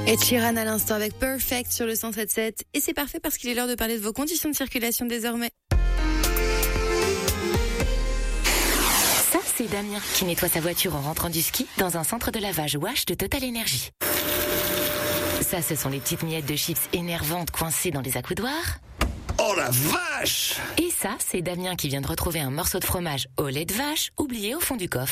Et Sheeran à l'instant avec Perfect sur le 107.7. Et c'est parfait parce qu'il est l'heure de parler de vos conditions de circulation désormais. Ça, c'est Damien qui nettoie sa voiture en rentrant du ski dans un centre de lavage Wash de Total Energy. Ça, ce sont les petites miettes de chips énervantes coincées dans les accoudoirs. Oh la vache! Et ça, c'est Damien qui vient de retrouver un morceau de fromage au lait de vache oublié au fond du coffre.